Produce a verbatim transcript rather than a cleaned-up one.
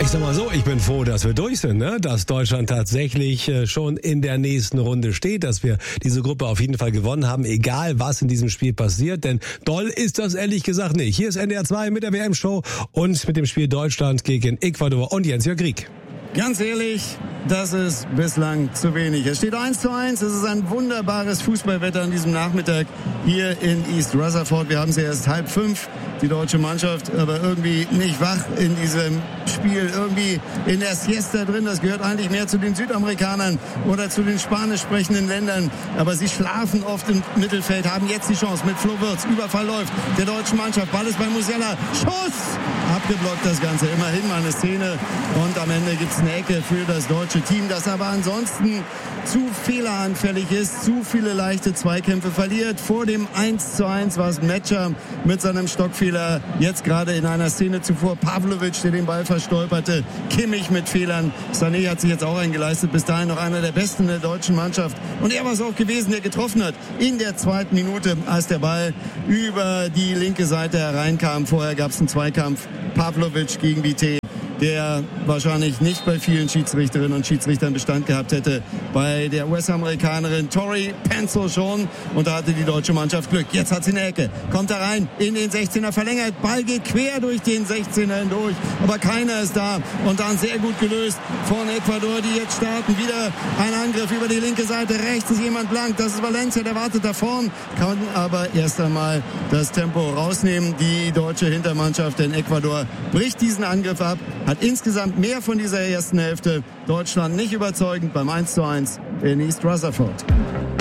Ich sag mal so, ich bin froh, dass wir durch sind, ne? Dass Deutschland tatsächlich äh, schon in der nächsten Runde steht, dass wir diese Gruppe auf jeden Fall gewonnen haben, egal was in diesem Spiel passiert, denn doll ist das ehrlich gesagt nicht. Hier ist N D R zwei mit der W M-Show und mit dem Spiel Deutschland gegen Ecuador und Jens-Jörg Grieg. Ganz ehrlich, das ist bislang zu wenig. Es steht eins zu eins. Es ist ein wunderbares Fußballwetter an diesem Nachmittag hier in East Rutherford. Wir haben es ja erst halb fünf, die deutsche Mannschaft, aber irgendwie nicht wach in diesem Spiel. Irgendwie in der Siesta drin. Das gehört eigentlich mehr zu den Südamerikanern oder zu den spanisch sprechenden Ländern. Aber sie schlafen oft im Mittelfeld, haben jetzt die Chance mit Flo Wirtz. Überfall läuft der deutschen Mannschaft. Ball ist bei Musiala. Schuss! Abgeblockt das Ganze. Immerhin mal eine Szene. Und am Ende gibt es eine Ecke für das deutsche Team, das aber ansonsten zu fehleranfällig ist, zu viele leichte Zweikämpfe verliert. Vor dem eins zu eins war es Metscher mit seinem Stockfehler. Jetzt gerade in einer Szene zuvor Pavlovic, der den Ball verstolperte. Kimmich mit Fehlern. Sané hat sich jetzt auch eingeleistet. Bis dahin noch einer der Besten der deutschen Mannschaft. Und er war es auch gewesen, der getroffen hat in der zweiten Minute, als der Ball über die linke Seite hereinkam. Vorher gab es einen Zweikampf. Pavlovic gegen Vite, der wahrscheinlich nicht bei vielen Schiedsrichterinnen und Schiedsrichtern Bestand gehabt hätte. Bei der U S-Amerikanerin Tori Penzo schon. Und da hatte die deutsche Mannschaft Glück. Jetzt hat sie eine Ecke. Kommt da rein in den sechzehner, verlängert. Ball geht quer durch den sechzehner hindurch. Aber keiner ist da. Und dann sehr gut gelöst von Ecuador, die jetzt starten. Wieder ein Angriff über die linke Seite. Rechts ist jemand blank. Das ist Valencia, der wartet da vorn. Kann aber erst einmal das Tempo rausnehmen. Die deutsche Hintermannschaft in Ecuador bricht diesen Angriff ab. Hat insgesamt mehr von dieser ersten Hälfte. Deutschland nicht überzeugend beim eins zu eins in East Rutherford.